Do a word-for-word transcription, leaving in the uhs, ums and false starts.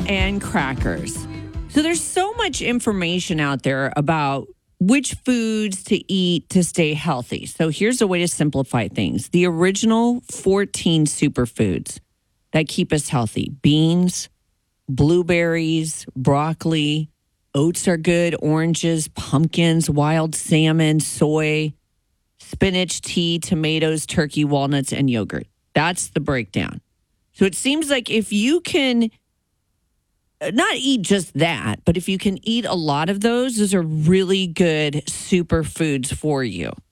and crackers. So there's so much information out there about which foods to eat to stay healthy. So here's a way to simplify things. The original fourteen superfoods that keep us healthy: beans, blueberries, broccoli, oats are good, oranges, pumpkins, wild salmon, soy, spinach, tea, tomatoes, turkey, walnuts, and yogurt. That's the breakdown. So it seems like if you can not eat just that, but if you can eat a lot of those, those are really good superfoods for you.